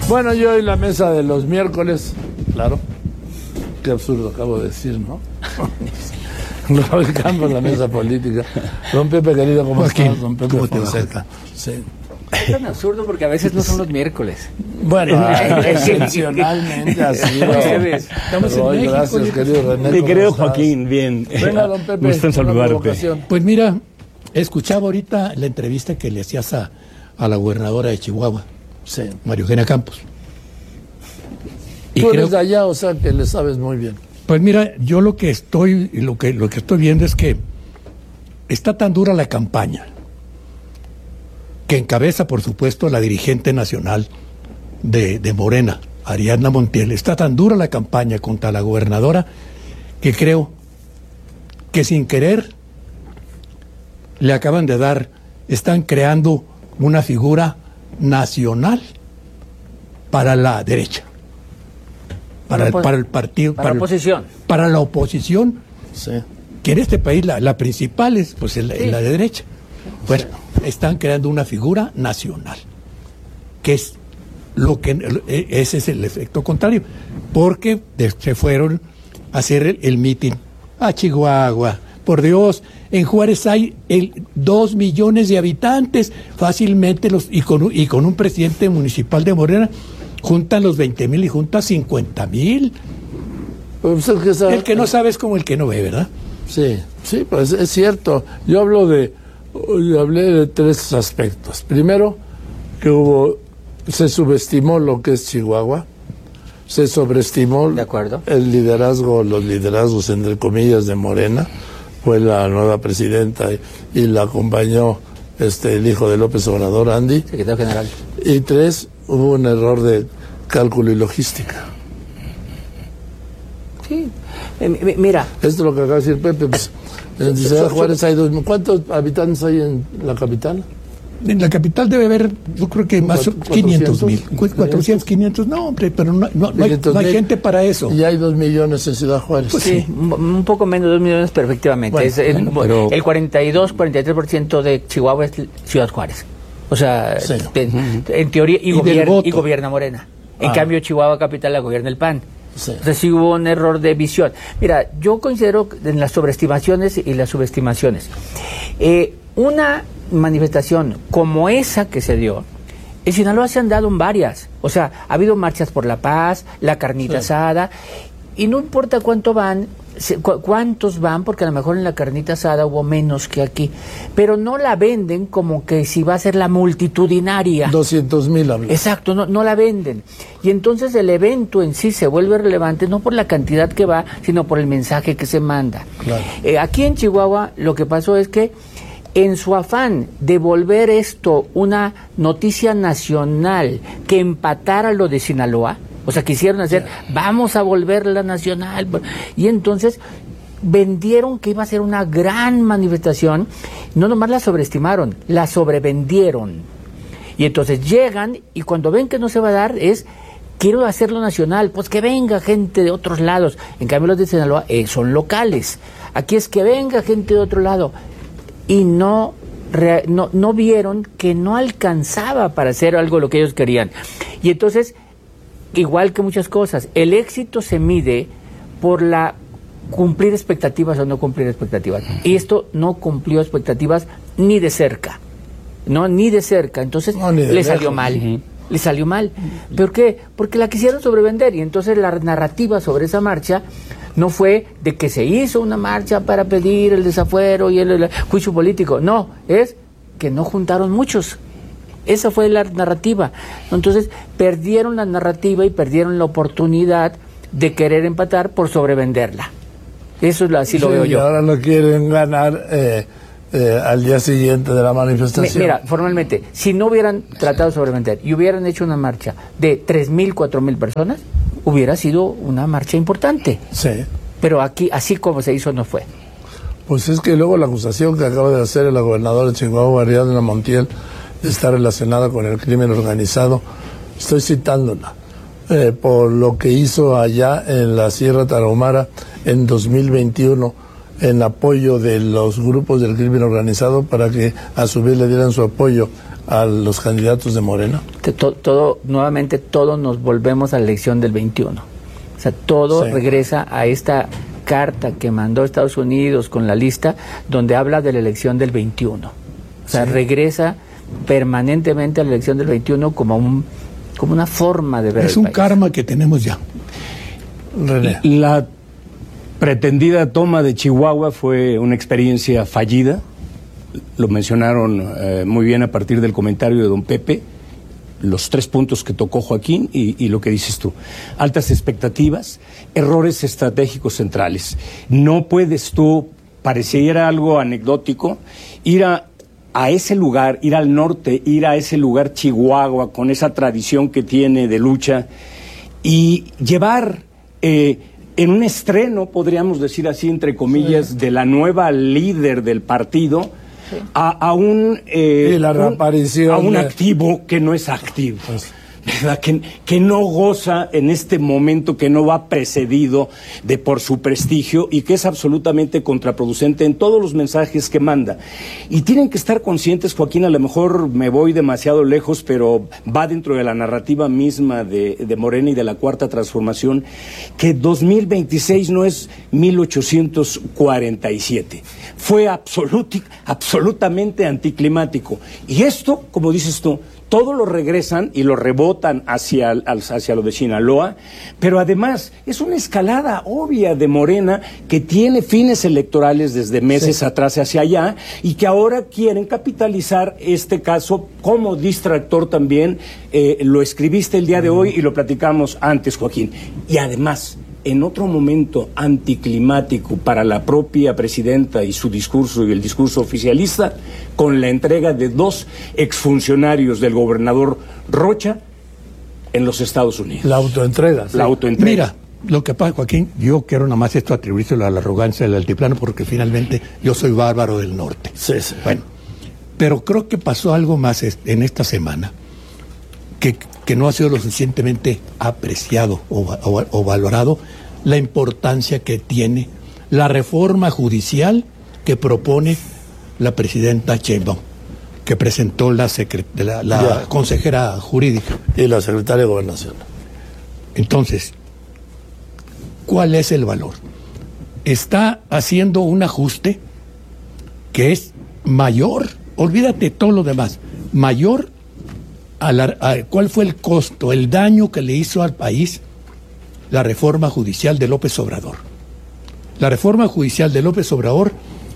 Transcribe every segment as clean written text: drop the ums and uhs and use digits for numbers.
Bueno, yo en la mesa de los miércoles, claro, qué absurdo acabo de decir, ¿no? Raúl Campos, la mesa política. Don Pepe, querido, ¿cómo estás? Don Pepe Fonseca. Sí. Es tan absurdo porque a veces no son los miércoles. Bueno, excepcionalmente así. Estamos en México. Gracias, querido René. Mi querido Joaquín, bien. Venga, don Pepe. Me gusta saludarte. Pues mira, escuchaba ahorita la entrevista que le hacías a la gobernadora de Chihuahua, sí, María Eugenia Campos. Y tú eres de allá, o sea que le sabes muy bien. Pues mira, yo lo que estoy viendo es que está tan dura la campaña que encabeza, por supuesto, la dirigente nacional de Morena, Ariadna Montiel. Está tan dura la campaña contra la gobernadora que creo que sin querer le acaban de dar, están creando una figura nacional para la derecha. Para el partido, para la oposición. Para la oposición, sí, que en este país la principal es pues la de derecha. Bueno, están creando una figura nacional, que es lo que ese es el efecto contrario, porque se fueron a hacer el mitin a Chihuahua. Por Dios, en Juárez hay 2 millones de habitantes, fácilmente y con un presidente municipal de Morena juntan los 20,000 y juntan 50,000. Pues el que no sabe es como el que no ve, ¿verdad? Sí, sí, pues es cierto. Yo hablé de 3 aspectos. Primero, que se subestimó lo que es Chihuahua, se sobreestimó de acuerdo, los liderazgos entre comillas de Morena. Fue la nueva presidenta y la acompañó el hijo de López Obrador, Andy, secretario general. Y 3, hubo un error de cálculo y logística. Sí, mira. Esto es lo que acaba de decir Pepe. Pues, en Ciudad Juárez hay ¿cuántos habitantes hay en la capital? En la capital debe haber, yo creo que más 500,000. 400, 500, no, hombre, pero no hay gente para eso. Y hay 2 millones en Ciudad Juárez. Pues sí, un poco menos de 2 millones, pero efectivamente. Bueno, el 42-43% de Chihuahua es Ciudad Juárez. O sea, sí, en teoría, y gobierna Morena. En cambio, Chihuahua capital la gobierna el PAN. Sí. Entonces sí hubo un error de visión. Mira, yo considero en las sobreestimaciones y las subestimaciones. Una manifestación como esa que se dio, en Sinaloa se han dado en varias. O sea, ha habido marchas por la paz, la carnita asada, y no importa cuántos van, porque a lo mejor en la carnita asada hubo menos que aquí, pero no la venden como que si va a ser la multitudinaria. 200,000. Exacto, no la venden. Y entonces el evento en sí se vuelve relevante no por la cantidad que va, sino por el mensaje que se manda. Claro. Aquí en Chihuahua lo que pasó es que en su afán de volver esto una noticia nacional que empatara lo de Sinaloa, o sea, quisieron hacer, vamos a volverla nacional, y entonces vendieron que iba a ser una gran manifestación, no nomás la sobreestimaron, la sobrevendieron, y entonces llegan, y cuando ven que no se va a dar, quiero hacerlo nacional, pues que venga gente de otros lados. En cambio los de Sinaloa son locales, aquí es que venga gente de otro lado, y no vieron que no alcanzaba para hacer algo lo que ellos querían. Y entonces, igual que muchas cosas, el éxito se mide por la cumplir expectativas o no cumplir expectativas. Y esto no cumplió expectativas ni de cerca. Ni de cerca. Entonces le salió mal. Le salió mal. ¿Por qué? Porque la quisieron sobrevender, y entonces la narrativa sobre esa marcha no fue de que se hizo una marcha para pedir el desafuero y el juicio político. No, es que no juntaron muchos. Esa fue la narrativa. Entonces perdieron la narrativa y perdieron la oportunidad de querer empatar por sobrevenderla. Eso es así lo veo yo. Y ahora no quieren ganar al día siguiente de la manifestación. Mira, formalmente, si no hubieran tratado de sobrevender y hubieran hecho una marcha de 3,000, 4,000 personas, hubiera sido una marcha importante. Sí. Pero aquí, así como se hizo, no fue. Pues es que luego la acusación que acaba de hacer la gobernadora de Chihuahua, Ariadna Montiel, está relacionada con el crimen organizado. Estoy citándola. Por lo que hizo allá en la Sierra Tarahumara en 2021, en apoyo de los grupos del crimen organizado, para que a su vez le dieran su apoyo a los candidatos de Morena? Nuevamente todos nos volvemos a la elección del 21. O sea, todo regresa a esta carta que mandó Estados Unidos con la lista donde habla de la elección del 21. O sea, regresa permanentemente a la elección del 21 como una forma de ver es un karma que tenemos ya. René. La pretendida toma de Chihuahua fue una experiencia fallida. Lo mencionaron muy bien a partir del comentario de don Pepe, los 3 puntos que tocó Joaquín y lo que dices tú. Altas expectativas, errores estratégicos centrales. No puedes tú, pareciera algo anecdótico, ir a ese lugar, ir al norte, ir a ese lugar Chihuahua, con esa tradición que tiene de lucha, y llevar en un estreno, podríamos decir así, entre comillas, de la nueva líder del partido, a un activo que no es activo, ¿verdad? Que no goza en este momento, que no va precedido por su prestigio y que es absolutamente contraproducente en todos los mensajes que manda. Y tienen que estar conscientes, Joaquín, a lo mejor me voy demasiado lejos, pero va dentro de la narrativa misma de Morena y de la Cuarta Transformación, que 2026 no es 1847. Fue absolutamente anticlimático. Y esto, como dices tú, todo lo regresan y lo rebotan hacia lo de Sinaloa, pero además es una escalada obvia de Morena que tiene fines electorales desde meses atrás hacia allá y que ahora quieren capitalizar este caso como distractor también. Lo escribiste el día de hoy y lo platicamos antes, Joaquín. Y además, en otro momento anticlimático para la propia presidenta y su discurso y el discurso oficialista, con la entrega de 2 exfuncionarios del gobernador Rocha en los Estados Unidos. La autoentrega. Sí. La autoentrega. Mira, lo que pasa, Joaquín, yo quiero nada más esto atribuírselo a la arrogancia del altiplano, porque finalmente yo soy bárbaro del norte. Sí. Bueno, pero creo que pasó algo más en esta semana que no ha sido lo suficientemente apreciado o valorado, la importancia que tiene la reforma judicial que propone la presidenta Sheinbaum, que presentó la consejera jurídica. Y la secretaria de Gobernación. Entonces, ¿cuál es el valor? Está haciendo un ajuste que es mayor, olvídate todo lo demás, mayor ¿cuál fue el costo, el daño que le hizo al país la reforma judicial de López Obrador? La reforma judicial de López Obrador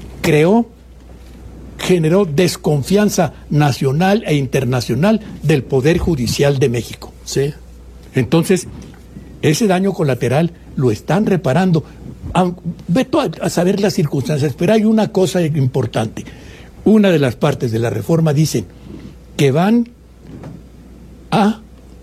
generó desconfianza nacional e internacional del Poder Judicial de México. Sí. Entonces, ese daño colateral lo están reparando. Veto a saber las circunstancias, pero hay una cosa importante. Una de las partes de la reforma dice que van a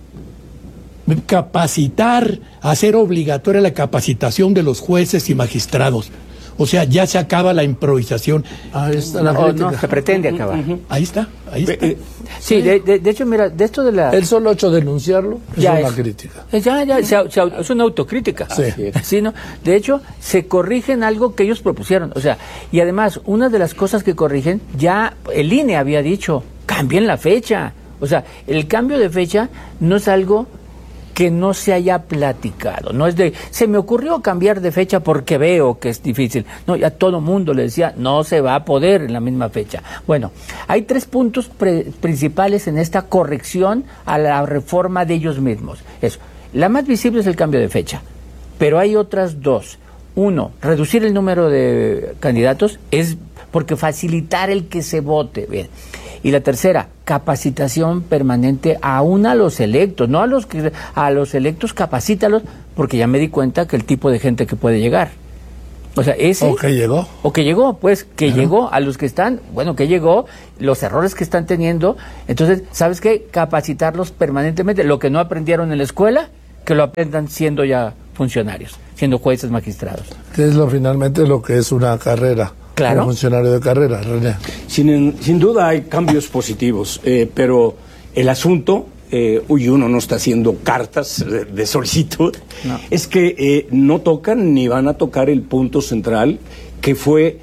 capacitar, a hacer obligatoria la capacitación de los jueces y magistrados. O sea, ya se acaba la improvisación. Ahí está la no, se pretende acabar. Ahí está. Sí, de hecho, mira, de esto de la... El solo hecho de denunciarlo es una crítica. Es una autocrítica. Sí. ¿No? De hecho, se corrigen algo que ellos propusieron. O sea, y además, una de las cosas que corrigen, ya el INE había dicho, cambien la fecha. O sea, el cambio de fecha no es algo que no se haya platicado, no es de, se me ocurrió cambiar de fecha porque veo que es difícil. No, ya todo mundo le decía, no se va a poder en la misma fecha. Bueno, hay 3 puntos principales en esta corrección a la reforma de ellos mismos. Eso, la más visible es el cambio de fecha, pero hay otras 2. 1, reducir el número de candidatos es porque facilitar el que se vote. Bien. Y la tercera, capacitación permanente aún a los electos, no a los electos, capacítalos, porque ya me di cuenta que el tipo de gente que puede llegar. O sea, ese... O que llegó. Llegó a los que están, que llegó, los errores que están teniendo. Entonces, ¿sabes qué? Capacitarlos permanentemente. Lo que no aprendieron en la escuela, que lo aprendan siendo ya funcionarios, siendo jueces, magistrados. Que es finalmente lo que es una carrera. Claro. Como funcionario de carrera, René. Sin duda hay cambios positivos, pero el asunto, uno no está haciendo cartas de solicitud, es que no tocan ni van a tocar el punto central, que fue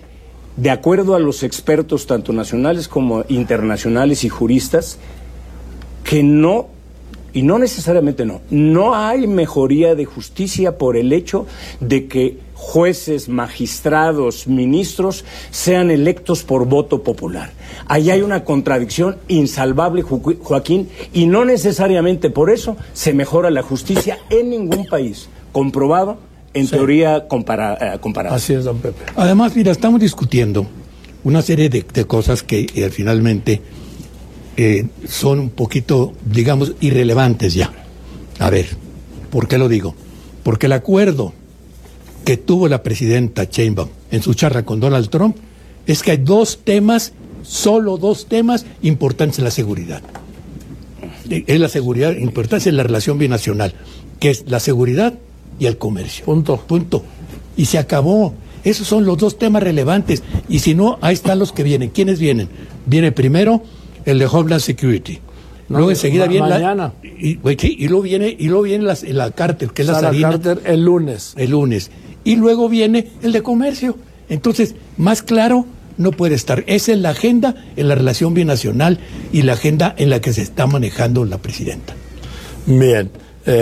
de acuerdo a los expertos, tanto nacionales como internacionales y juristas, que no necesariamente no hay mejoría de justicia por el hecho de que jueces, magistrados, ministros sean electos por voto popular. Ahí hay una contradicción insalvable, Joaquín, y no necesariamente por eso se mejora la justicia en ningún país, comprobado en teoría comparada. Así es, don Pepe. Además, mira, estamos discutiendo una serie de cosas que finalmente son un poquito, digamos, irrelevantes ya. A ver, ¿por qué lo digo? Porque el acuerdo que tuvo la presidenta Sheinbaum en su charla con Donald Trump es que hay solo dos temas importantes en la seguridad. Es la seguridad importante en la relación binacional, que es la seguridad y el comercio. Punto. Y se acabó. Esos son los dos temas relevantes. Y si no, ahí están los que vienen. ¿Quiénes vienen? Viene primero el de Homeland Security. Luego enseguida viene mañana. Y luego viene la Carter, que es Sara la Sarina. Carter el lunes. Y luego viene el de comercio. Entonces, más claro no puede estar. Esa es la agenda en la relación binacional y la agenda en la que se está manejando la presidenta. Bien.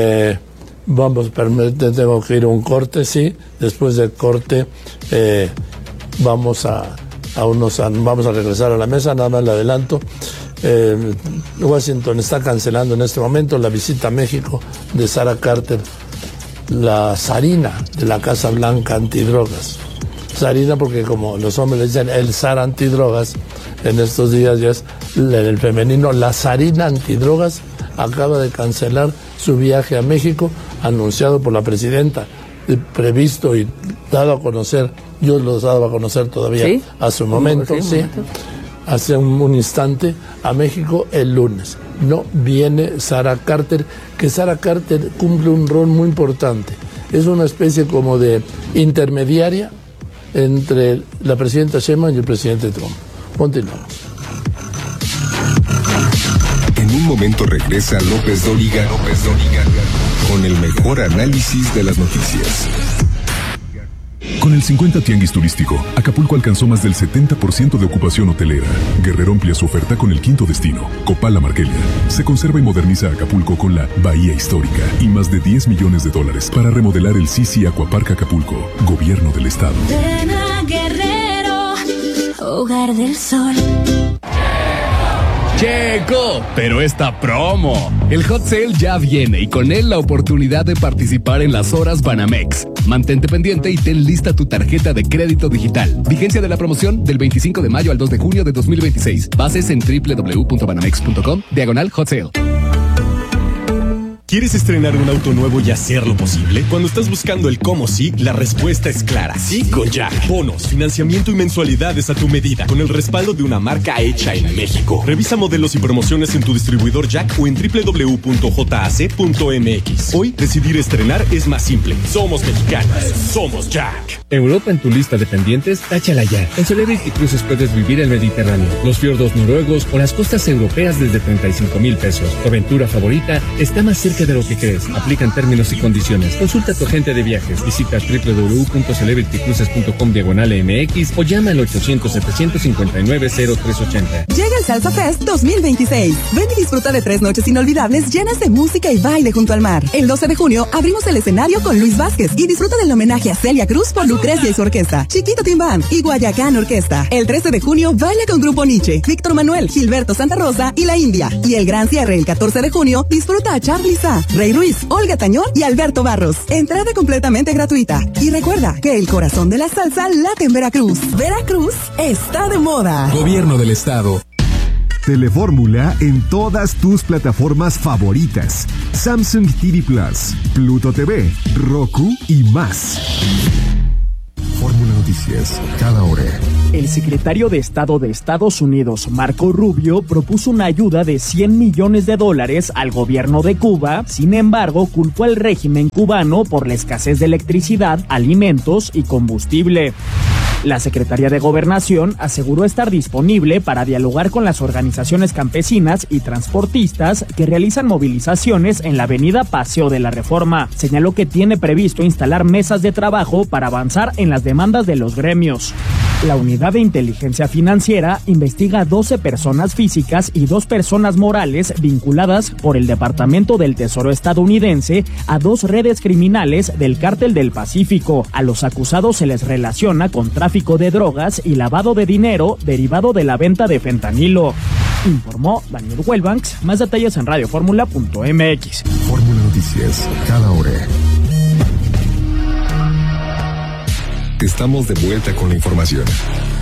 Tengo que ir a un corte, sí. Después del corte vamos a regresar a la mesa, nada más le adelanto. Washington está cancelando en este momento la visita a México de Sara Carter, la zarina de la Casa Blanca antidrogas. Zarina porque como los hombres le dicen el zar antidrogas, en estos días ya es en el femenino, la zarina antidrogas acaba de cancelar su viaje a México, anunciado por la presidenta, previsto y dado a conocer, yo lo he dado a conocer todavía. ¿Sí? A su momento, sí. Hace un instante, a México el lunes. No viene Sara Carter, que Sara Carter cumple un rol muy importante. Es una especie como de intermediaria entre la presidenta Sheinbaum y el presidente Trump. Continuamos. En un momento regresa López Dóriga con el mejor análisis de las noticias. Con el 50 Tianguis Turístico, Acapulco alcanzó más del 70% de ocupación hotelera. Guerrero amplía su oferta con el quinto destino, Copala Marquelia. Se conserva y moderniza Acapulco con la Bahía Histórica y más de $10 millones para remodelar el Sisi Aquapark Acapulco, Gobierno del Estado. Ven a Guerrero, hogar del sol. Checo, pero esta promo. El Hot Sale ya viene y con él la oportunidad de participar en las horas Banamex. Mantente pendiente y ten lista tu tarjeta de crédito digital. Vigencia de la promoción del 25 de mayo al 2 de junio de 2026. Bases en www.banamex.com/Hot Sale. ¿Quieres estrenar un auto nuevo y hacerlo posible? Cuando estás buscando el cómo sí, la respuesta es clara. Sí con Jack. Bonos, financiamiento y mensualidades a tu medida, con el respaldo de una marca hecha en México. Revisa modelos y promociones en tu distribuidor Jack o en www.jac.mx. Hoy, decidir estrenar es más simple. Somos mexicanos. Somos Jack. Europa en tu lista de pendientes, táchala ya. En Celebrity Cruises puedes vivir el Mediterráneo, los fiordos noruegos o las costas europeas desde $35,000. Tu aventura favorita está más cerca de lo que crees. Aplican términos y condiciones. Consulta a tu agente de viajes. Visita www.celebritycruises.com/MX o llama al 800-759-0380. Llega el Salsa Fest 2026. Ven y disfruta de 3 noches inolvidables llenas de música y baile junto al mar. El 12 de junio abrimos el escenario con Luis Vázquez y disfruta del homenaje a Celia Cruz por Lucrecia y su orquesta, Chiquito Team Band y Guayacán Orquesta. El 13 de junio baila con Grupo Nietzsche, Víctor Manuel, Gilberto Santa Rosa y La India. Y el gran cierre el 14 de junio disfruta a Charly Sa, Rey Ruiz, Olga Tañón y Alberto Barros. Entrada completamente gratuita. Y recuerda que el corazón de la salsa late en Veracruz. Veracruz está de moda. Gobierno del Estado. Telefórmula en todas tus plataformas favoritas. Samsung TV Plus, Pluto TV, Roku y más. Fórmula Noticias, cada hora. El secretario de Estado de Estados Unidos, Marco Rubio, propuso una ayuda de $100 millones al gobierno de Cuba. Sin embargo, culpó al régimen cubano por la escasez de electricidad, alimentos y combustible. La Secretaría de Gobernación aseguró estar disponible para dialogar con las organizaciones campesinas y transportistas que realizan movilizaciones en la avenida Paseo de la Reforma. Señaló que tiene previsto instalar mesas de trabajo para avanzar en las demandas de los gremios. La Unidad de Inteligencia Financiera investiga a 12 personas físicas y 2 personas morales vinculadas por el Departamento del Tesoro estadounidense a 2 redes criminales del Cártel del Pacífico. A los acusados se les relaciona con tráfico de drogas y lavado de dinero derivado de la venta de fentanilo. Informó Daniel Huelbanks. Más detalles en radioformula.mx. Fórmula Noticias, cada hora. Estamos de vuelta con la información.